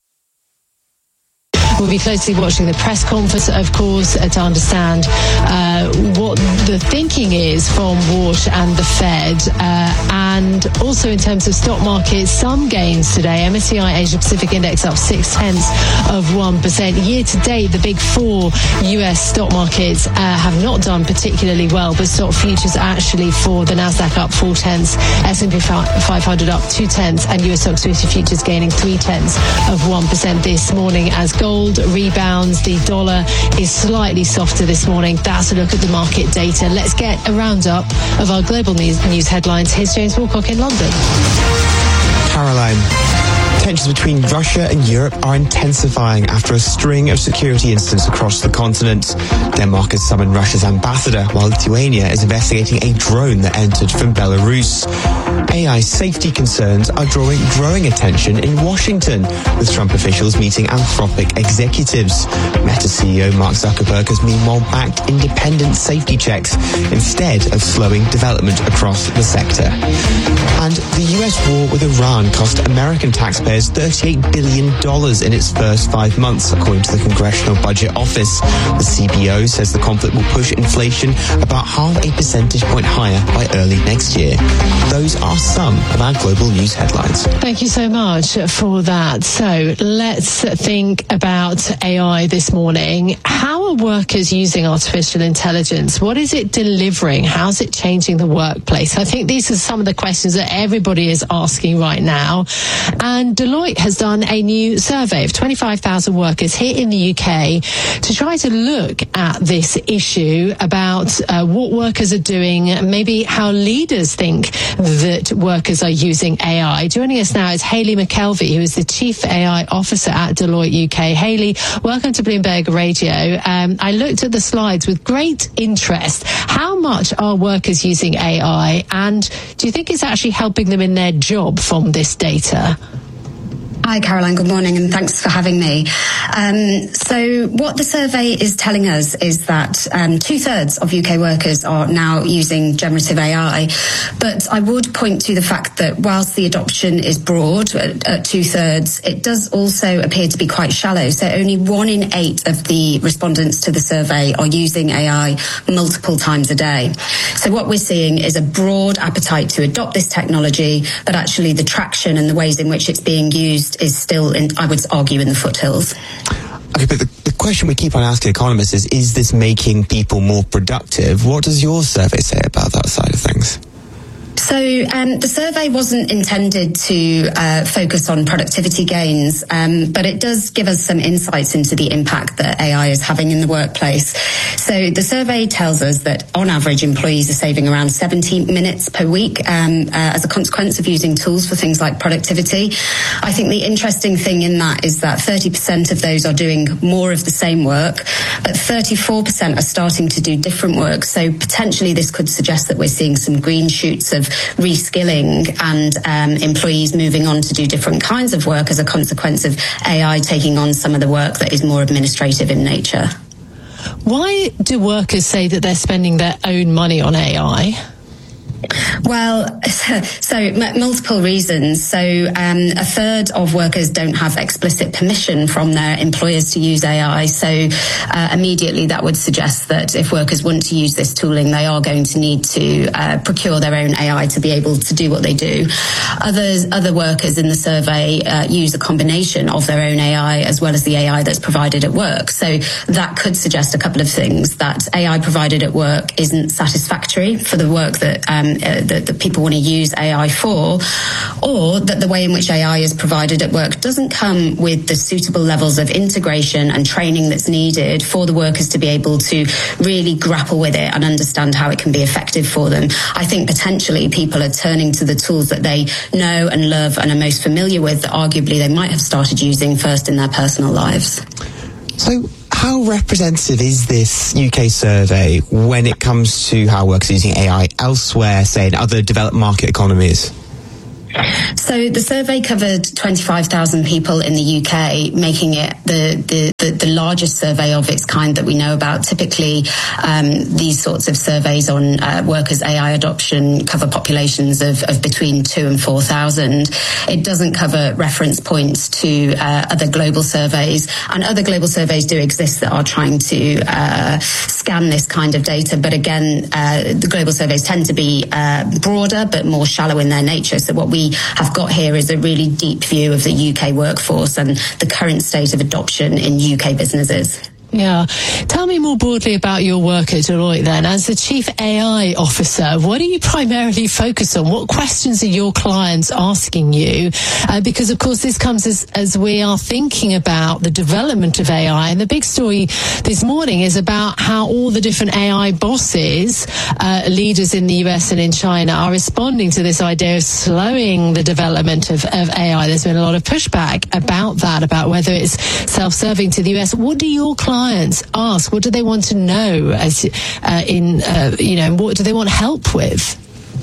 We'll be closely watching the press conference, of course, uh, to understand uh, what the thinking is from Walsh and the Fed. Uh, and also in terms of stock markets, some gains today. M S C I Asia Pacific Index up six tenths of one percent. Year to date, the big four U S stock markets uh, have not done particularly well, but stock futures actually for the Nasdaq up four tenths, S and P five hundred up two tenths, and U S stock futures gaining three tenths of one percent this morning as gold rebounds. The dollar is slightly softer this morning. That's a look at the market data. Let's get a roundup of our global news, news headlines. Here's James Wilcock in London. Caroline. Tensions between Russia and Europe are intensifying after a string of security incidents across the continent. Denmark has summoned Russia's ambassador, while Lithuania is investigating a drone that entered from Belarus. A I safety concerns are drawing growing attention in Washington, with Trump officials meeting Anthropic executives. Meta C E O Mark Zuckerberg has meanwhile backed independent safety checks instead of slowing development across the sector. And the U S war with Iran cost American taxpayers thirty-eight billion dollars in its first five months, according to the Congressional Budget Office. The C B O says the conflict will push inflation about half a percentage point higher by early next year. Those are some of our global news headlines. Thank you so much for that. So let's think about A I this morning. How are workers using artificial intelligence? What is it delivering? How's it changing the workplace? I think these are some of the questions that everybody is asking right now. And Deloitte has done a new survey of twenty-five thousand workers here in the U K to try to look at this issue about uh, what workers are doing, maybe how leaders think that workers are using A I. Joining us now is Hayley McKelvey, who is the Chief A I Officer at Deloitte U K. Hayley, welcome to Bloomberg Radio. Um, I looked at the slides with great interest. How much are workers using A I, and do you think it's actually helping them in their job from this data? Hi, Caroline. Good morning, and thanks for having me. Um, so what the survey is telling us is that um, two-thirds of U K workers are now using generative A I. But I would point to the fact that whilst the adoption is broad at, at two-thirds, it does also appear to be quite shallow. So only one in eight of the respondents to the survey are using A I multiple times a day. So what we're seeing is a broad appetite to adopt this technology, but actually the traction and the ways in which it's being used is still, in, I would argue, in the foothills. Okay, but the, the question we keep on asking economists is, is this making people more productive? What does your survey say about that side of things? So um, the survey wasn't intended to uh, focus on productivity gains, um, but it does give us some insights into the impact that A I is having in the workplace. So the survey tells us that on average employees are saving around seventy minutes per week um, uh, as a consequence of using tools for things like productivity. I think the interesting thing in that is that thirty percent of those are doing more of the same work, but thirty-four percent are starting to do different work. So potentially this could suggest that we're seeing some green shoots of reskilling and um, employees moving on to do different kinds of work as a consequence of A I taking on some of the work that is more administrative in nature. Why do workers say that they're spending their own money on A I? Well, so m- multiple reasons. So um, a third of workers don't have explicit permission from their employers to use A I. So uh, immediately that would suggest that if workers want to use this tooling, they are going to need to uh, procure their own A I to be able to do what they do. Others, other workers in the survey uh, use a combination of their own A I as well as the A I that's provided at work. So that could suggest a couple of things: that A I provided at work isn't satisfactory for the work that um, uh, that, that people want to use A I for, or that the way in which A I is provided at work doesn't come with the suitable levels of integration and training that's needed for the workers to be able to really grapple with it and understand how it can be effective for them. I think potentially people are turning to the tools that they know and love and are most familiar with that arguably they might have started using first in their personal lives. So how representative is this U K survey when it comes to how workers are using A I elsewhere, say in other developed market economies? So the survey covered twenty-five thousand people in the U K, making it the, the, the, the largest survey of its kind that we know about. Typically, um, these sorts of surveys on uh, workers' A I adoption cover populations of, of between two and four thousand. It doesn't cover reference points to uh, other global surveys, and other global surveys do exist that are trying to uh, scan this kind of data. But again, uh, the global surveys tend to be uh, broader but more shallow in their nature. So what we have got here is a really deep view of the U K workforce and the current state of adoption in U K businesses. Yeah. Tell me more broadly about your work at Deloitte then. As the Chief A I Officer, what do you primarily focus on? What questions are your clients asking you? Uh, because, of course, this comes as, as we are thinking about the development of A I. And the big story this morning is about how all the different A I bosses, uh, leaders in the U S and in China, are responding to this idea of slowing the development of, of A I. There's been a lot of pushback about that, about whether it's self-serving to the U S. What do your clients Clients ask? What do they want to know? As uh, in, uh, you know, what do they want help with?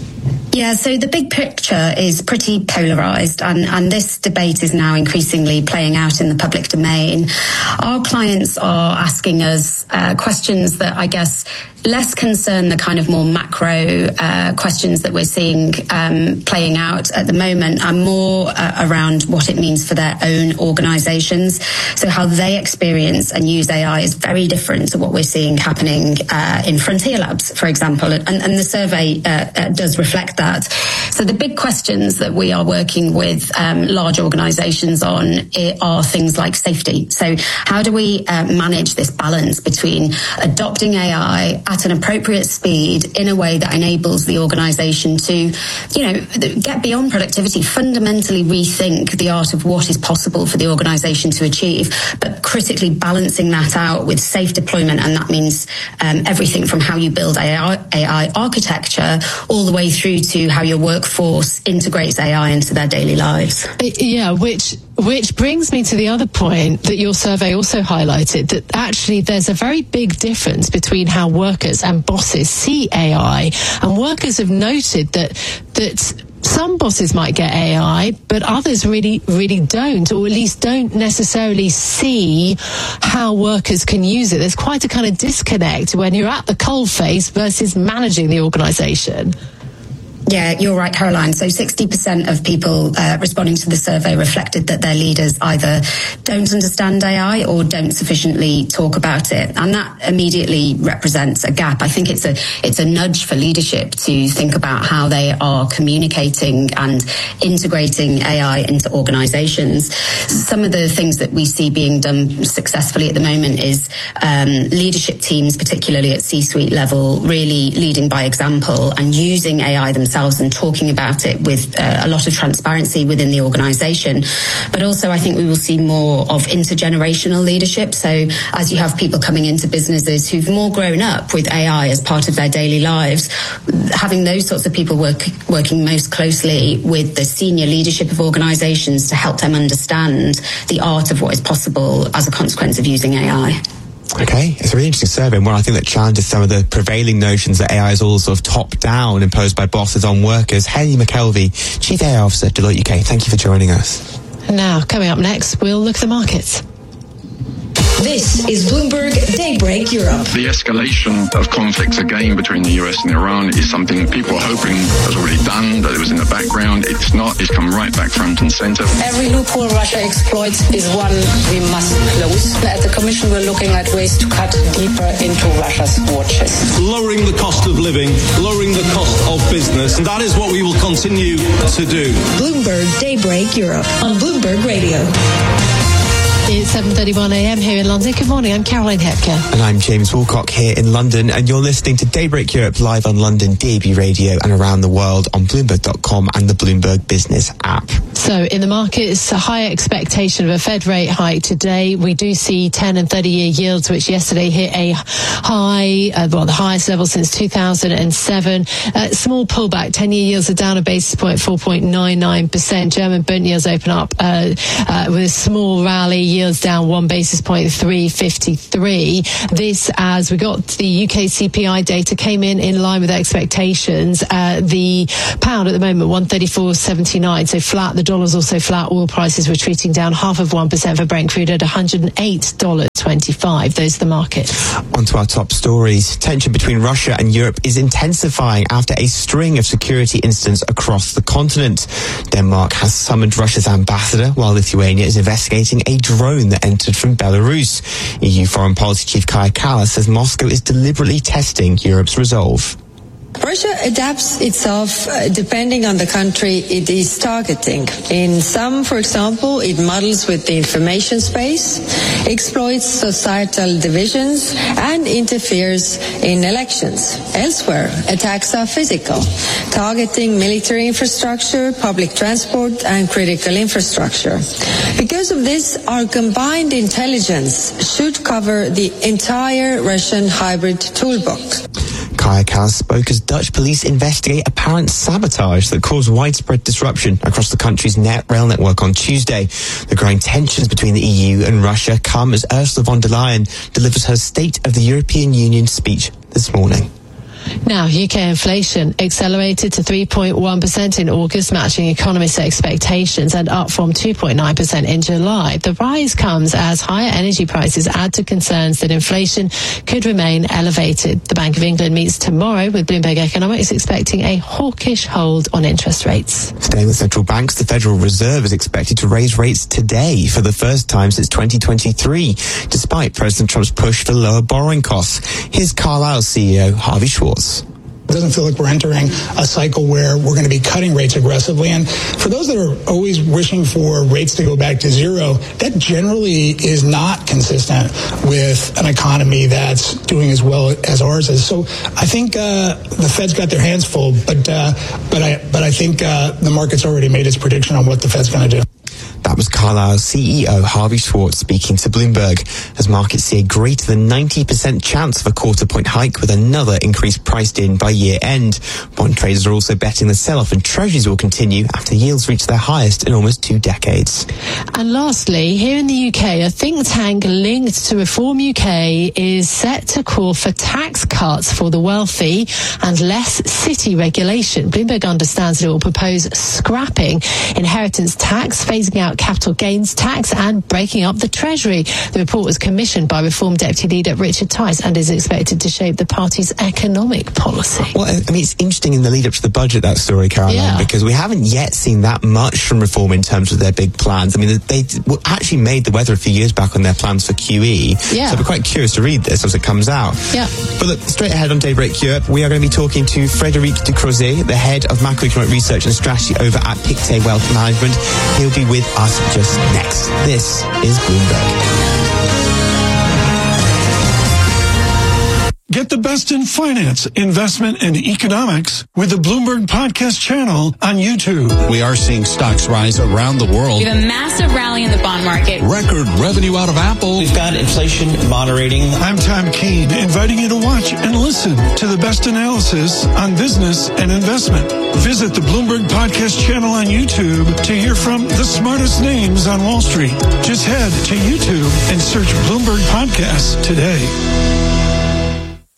Yeah, so the big picture is pretty polarised, and, and this debate is now increasingly playing out in the public domain. Our clients are asking us uh, questions that I guess less concern the kind of more macro uh, questions that we're seeing um, playing out at the moment, and more uh, around what it means for their own organisations. So how they experience and use A I is very different to what we're seeing happening uh, in frontier labs, for example, and, and the survey uh, uh, does reflect that. So the big questions that we are working with um, large organisations on are things like safety. So how do we uh, manage this balance between adopting A I at an appropriate speed in a way that enables the organisation to, you know, get beyond productivity, fundamentally rethink the art of what is possible for the organisation to achieve, but critically balancing that out with safe deployment. And that means um, everything from how you build A I, A I architecture all the way through to how your workforce integrates A I into their daily lives. Yeah, which which brings me to the other point that your survey also highlighted, that actually there's a very big difference between how workers and bosses see A I. And workers have noted that that some bosses might get A I, but others really, really don't, or at least don't necessarily see how workers can use it. There's quite a kind of disconnect when you're at the coalface versus managing the organisation. Yeah, you're right, Caroline. So sixty percent of people uh, responding to the survey reflected that their leaders either don't understand A I or don't sufficiently talk about it. And that immediately represents a gap. I think it's a it's a nudge for leadership to think about how they are communicating and integrating A I into organisations. Some of the things that we see being done successfully at the moment is um, leadership teams, particularly at C-suite level, really leading by example and using A I themselves and talking about it with uh, a lot of transparency within the organisation. But also I think we will see more of intergenerational leadership. So as you have people coming into businesses who've more grown up with A I as part of their daily lives, having those sorts of people work, working most closely with the senior leadership of organisations to help them understand the art of what is possible as a consequence of using A I. Okay, it's a really interesting survey, and one I think that challenges some of the prevailing notions that A I is all sort of top-down, imposed by bosses on workers. Hayley McKelvey, Chief A I Officer at Deloitte U K, thank you for joining us. Now, coming up next, we'll look at the markets. This is Bloomberg Daybreak Europe. The escalation of conflicts again between the U S and Iran is something people are hoping has already done, that it was in the background. It's not. It's come right back front and center. Every loophole Russia exploits is one we must close. At the Commission, we're looking at ways to cut deeper into Russia's war chest. Lowering the cost of living, lowering the cost of business, and that is what we will continue to do. Bloomberg Daybreak Europe on Bloomberg Radio. It's seven thirty-one a.m. here in London. Good morning, I'm Caroline Hepker. And I'm James Wilcock here in London, and you're listening to Daybreak Europe live on London D A B Radio and around the world on Bloomberg dot com and the Bloomberg Business app. So in the markets, a higher expectation of a Fed rate hike today. We do see ten and thirty-year yields, which yesterday hit a high, uh, well, the highest level since two thousand seven. Uh, small pullback. ten-year yields are down a basis point, four point nine nine percent. German Bund yields open up uh, uh, with a small rally. Yields down one basis point, three fifty-three. This as we got the U K C P I data came in in line with expectations. Uh, the pound at the moment one thirty-four seventy-nine, so flat. The dollar's also flat. Oil prices retreating down half of one percent for Brent crude at one hundred eight dollars twenty-five. Those are the markets. On to our top stories. Tension between Russia and Europe is intensifying after a string of security incidents across the continent. Denmark has summoned Russia's ambassador, while Lithuania is investigating a drone that entered from Belarus. E U Foreign Policy Chief Kaja Kallas says Moscow is deliberately testing Europe's resolve. Russia adapts itself uh, depending on the country it is targeting. In some, for example, it muddles with the information space, exploits societal divisions, and interferes in elections. Elsewhere, attacks are physical, targeting military infrastructure, public transport, and critical infrastructure. Because of this, our combined intelligence should cover the entire Russian hybrid toolbox. Kaja Kallas spoke as Dutch police investigate apparent sabotage that caused widespread disruption across the country's net rail network on Tuesday. The growing tensions between the E U and Russia come as Ursula von der Leyen delivers her State of the European Union speech this morning. Now, U K inflation accelerated to three point one percent in August, matching economists' expectations, and up from two point nine percent in July. The rise comes as higher energy prices add to concerns that inflation could remain elevated. The Bank of England meets tomorrow with Bloomberg Economics, expecting a hawkish hold on interest rates. Staying with central banks, the Federal Reserve is expected to raise rates today for the first time since twenty twenty-three, despite President Trump's push for lower borrowing costs. Here's Carlyle's C E O, Harvey Schwartz. It doesn't feel like we're entering a cycle where we're going to be cutting rates aggressively. And for those that are always wishing for rates to go back to zero, that generally is not consistent with an economy that's doing as well as ours is. So I think uh, the Fed's got their hands full, but uh, but I but I think uh, the market's already made its prediction on what the Fed's going to do. That was Carlyle's C E O, Harvey Schwartz, speaking to Bloomberg, as markets see a greater than ninety percent chance of a quarter point hike, with another increase priced in by year end. Bond traders are also betting the sell-off in treasuries will continue after yields reach their highest in almost two decades. And lastly, here in the U K, a think tank linked to Reform U K is set to call for tax cuts for the wealthy and less city regulation. Bloomberg understands that it will propose scrapping inheritance tax, phasing out capital gains tax, and breaking up the Treasury. The report was commissioned by Reform Deputy Leader Richard Tice and is expected to shape the party's economic policy. Well, I mean, it's interesting in the lead up to the budget, that story, Caroline, yeah. because we haven't yet seen that much from Reform in terms of their big plans. I mean, they actually made the weather a few years back on their plans for Q E. Yeah. So I'll be quite curious to read this as it comes out. Yeah. But look, straight ahead on Daybreak Europe, we are going to be talking to Frédéric de Crozet, the head of macroeconomic research and strategy over at Pictet Wealth Management. He'll be with us just next. This is Bloomberg. Get the best in finance, investment, and economics with the Bloomberg Podcast channel on YouTube. We are seeing stocks rise around the world. We have a massive rally in the bond market. Record revenue out of Apple. We've got inflation moderating. I'm Tom Keene, inviting you to watch and listen to the best analysis on business and investment. Visit the Bloomberg Podcast channel on YouTube to hear from the smartest names on Wall Street. Just head to YouTube and search Bloomberg Podcasts today.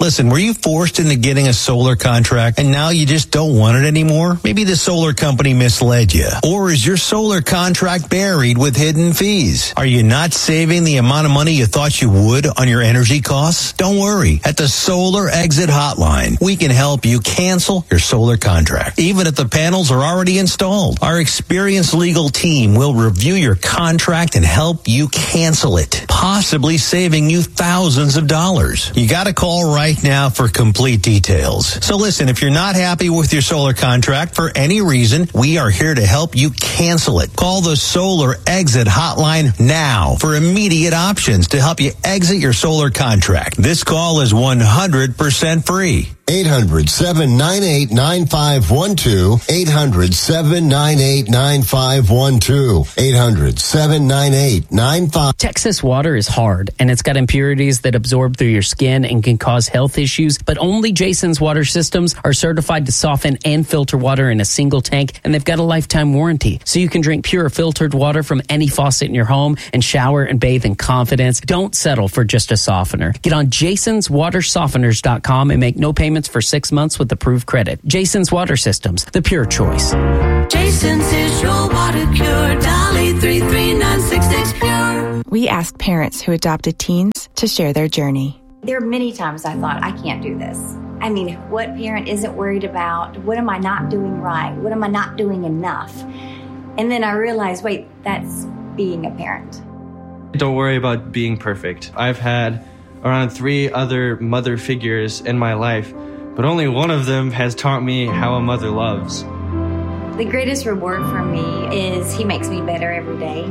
Listen, were you forced into getting a solar contract and now you just don't want it anymore? Maybe the solar company misled you. Or is your solar contract buried with hidden fees? Are you not saving the amount of money you thought you would on your energy costs? Don't worry. At the Solar Exit Hotline, we can help you cancel your solar contract, even if the panels are already installed. Our experienced legal team will review your contract and help you cancel it, possibly saving you thousands of dollars. You got to call right now for complete details. So listen, if you're not happy with your solar contract for any reason, we are here to help you cancel it. Call the Solar Exit Hotline now for immediate options to help you exit your solar contract. This call is one hundred percent free. eight hundred, seven nine eight, nine five one two. eight hundred, seven nine eight, nine five one two. eight hundred, seven nine eight, nine five. Texas water is hard, and it's got impurities that absorb through your skin and can cause health issues, but only Jason's water systems are certified to soften and filter water in a single tank, and they've got a lifetime warranty. So you can drink pure filtered water from any faucet in your home and shower and bathe in confidence. Don't settle for just a softener. Get on jasons water softeners dot com and make no payments for six months with approved credit. Jason's Water Systems, the pure choice. Jason's is your water cure. Dolly three three nine six six Pure. We asked parents who adopted teens to share their journey. There are many times I thought, I can't do this. I mean, what parent isn't worried about? What am I not doing right? What am I not doing enough? And then I realized, wait, that's being a parent. Don't worry about being perfect. I've had around three other mother figures in my life, but only one of them has taught me how a mother loves. The greatest reward for me is he makes me better every day.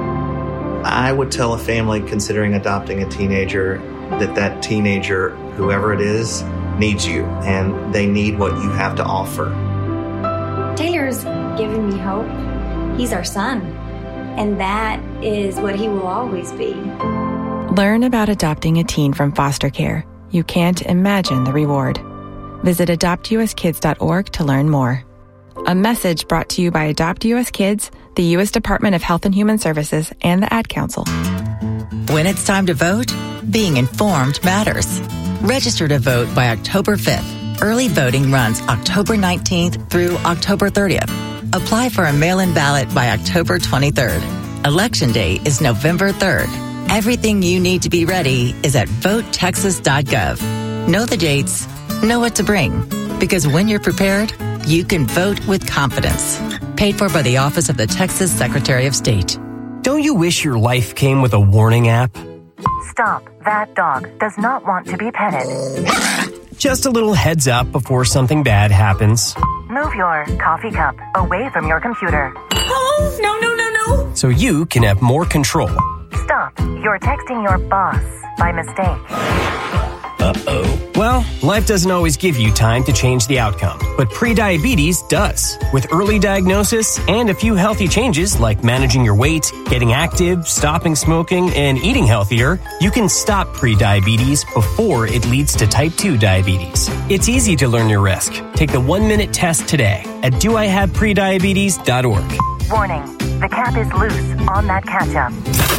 I would tell a family considering adopting a teenager that that teenager, whoever it is, needs you, and they need what you have to offer. Taylor's given me hope. He's our son, and that is what he will always be. Learn about adopting a teen from foster care. You can't imagine the reward. Visit adopt u s kids dot org to learn more. A message brought to you by Adopt U S Kids, the U S Department of Health and Human Services, and the Ad Council. When it's time to vote, being informed matters. Register to vote by October fifth. Early voting runs October nineteenth through October thirtieth. Apply for a mail-in ballot by October twenty-third. Election day is November third. Everything you need to be ready is at vote texas dot gov. Know the dates, know what to bring, because when you're prepared, you can vote with confidence. Paid for by the Office of the Texas Secretary of State. Don't you wish your life came with a warning app? Stop. That dog does not want to be petted. Just a little heads up before something bad happens. Move your coffee cup away from your computer. Oh, no, no, no, no. So you can have more control. Stop. You're texting your boss by mistake. Uh-oh. Well, life doesn't always give you time to change the outcome, but prediabetes does. With early diagnosis and a few healthy changes like managing your weight, getting active, stopping smoking, and eating healthier, you can stop prediabetes before it leads to type two diabetes. It's easy to learn your risk. Take the one-minute test today at do I have prediabetes dot org. Warning, the cap is loose on that ketchup.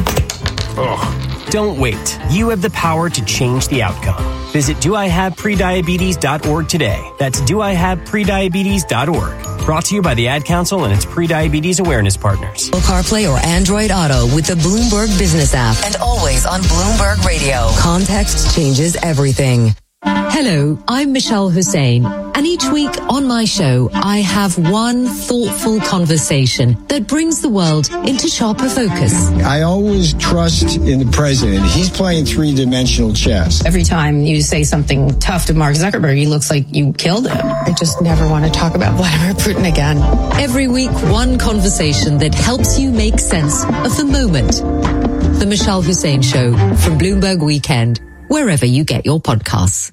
Ugh. Don't wait. You have the power to change the outcome. Visit do I have prediabetes dot org today. That's do I have prediabetes dot org. Brought to you by the Ad Council and its prediabetes awareness partners. CarPlay or Android Auto with the Bloomberg Business app. And always on Bloomberg Radio. Context changes everything. Hello, I'm Michelle Hussein, and each week on my show, I have one thoughtful conversation that brings the world into sharper focus. I always trust in the president. He's playing three-dimensional chess. Every time you say something tough to Mark Zuckerberg, he looks like you killed him. I just never want to talk about Vladimir Putin again. Every week, one conversation that helps you make sense of the moment. The Michelle Hussein Show from Bloomberg Weekend, wherever you get your podcasts.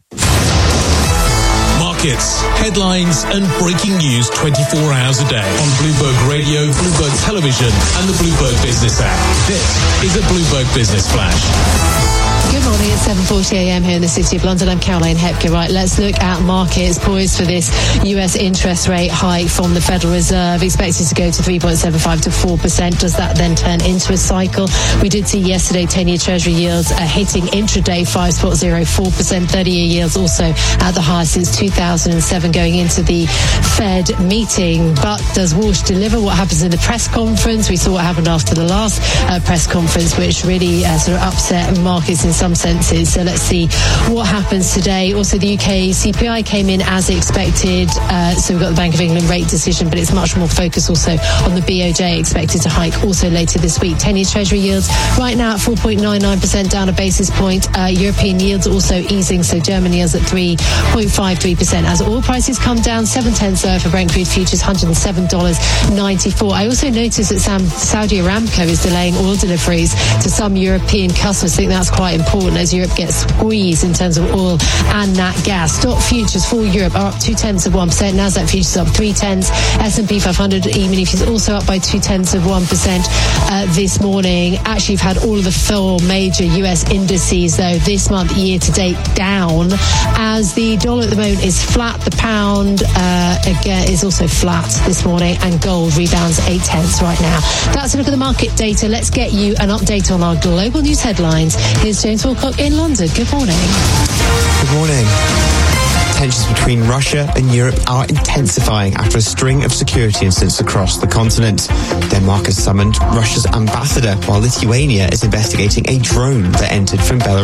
Markets, headlines, and breaking news twenty-four hours a day on Bloomberg Radio, Bloomberg Television, and the Bloomberg Business app. This is a Bloomberg Business Flash. Good morning, it's seven forty a m here in the City of London. I'm Caroline Hepker. Right, let's look at markets poised for this U S interest rate hike from the Federal Reserve, expected to go to three point seven five to four percent. Does that then turn into a cycle? We did see yesterday ten-year Treasury yields uh, hitting intraday five point zero four percent. thirty-year yields also at the highest since two thousand seven going into the Fed meeting. But does Walsh deliver? What happens in the press conference? We saw what happened after the last uh, press conference, which really uh, sort of upset markets in some senses. So let's see what happens today. Also, the U K C P I came in as expected. Uh, so we've got the Bank of England rate decision, but it's much more focused also on the B O J, expected to hike also later this week. ten-year Treasury yields right now at four point nine nine percent, down a basis point. Uh, European yields also easing, so Germany is at three point five three percent. As oil prices come down, seven tenths lower for Brent crude futures, one hundred seven dollars ninety-four. I also noticed that Sam, Saudi Aramco is delaying oil deliveries to some European customers. I think that's quite important as Europe gets squeezed in terms of oil and nat gas. Stock futures for Europe are up two tenths of one percent. Nasdaq futures up three tenths. S and P five hundred E-mini futures also up by two tenths of one percent uh, this morning. Actually, you've had all of the four major U S indices though this month year to date down, as the dollar at the moment is flat. The pound uh, again is also flat this morning, and gold rebounds eight tenths right now. That's a look at the market data. Let's get you an update on our global news headlines. Here's James Wilcock in London. Good morning. Good morning. Tensions between Russia and Europe are intensifying after a string of security incidents across the continent. Denmark has summoned Russia's ambassador, while Lithuania is investigating a drone that entered from Belarus.